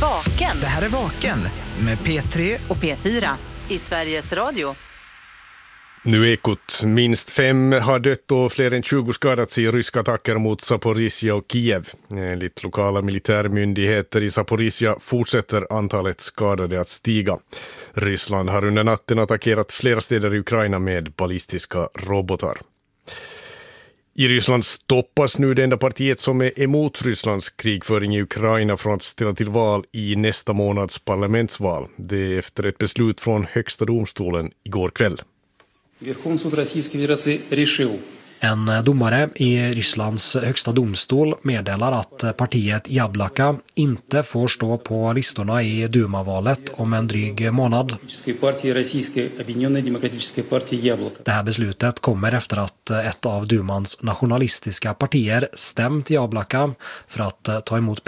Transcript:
Vaken. Det här är Vaken med P3 och P4 i Sveriges Radio. Nu Ekot. Minst 5 har dött och fler än 20 skadats i ryska attacker mot Zaporizjzja och Kiev. Enligt lokala militärmyndigheter i Zaporizjzja fortsätter antalet skadade att stiga. Ryssland har under natten attackerat flera städer i Ukraina med ballistiska robotar. I Ryssland stoppas nu det enda partiet som är emot Rysslands krigföring i Ukraina från att ställa till val i nästa månads parlamentsval. Det är efter ett beslut från högsta domstolen igår kväll. En domare i Rysslands högsta domstol meddelar att partiet Jablaka inte får stå på listorna i Duma-valet om en dryg månad. Det här beslutet kommer efter att ett av Dumans nationalistiska partier stämt Jablaka för att ta emot